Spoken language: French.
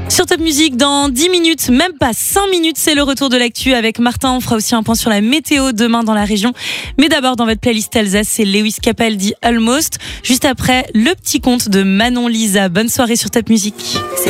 Sur Top Music, dans 10 minutes, même pas 5 minutes, c'est le retour de l'actu avec Martin. On fera aussi un point sur la météo demain dans la région. Mais d'abord, dans votre playlist Alsace, c'est Lewis Capaldi Almost. Juste après, le petit conte de Manon Lisa. Bonne soirée sur Top Music.